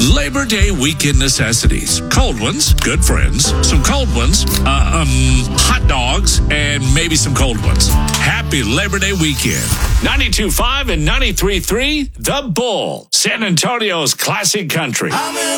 Labor Day weekend necessities. Cold ones, good friends. Some cold ones, hot dogs, and maybe some cold ones. Happy Labor Day weekend. 92.5 and 93.3, The Bull, San Antonio's classic country.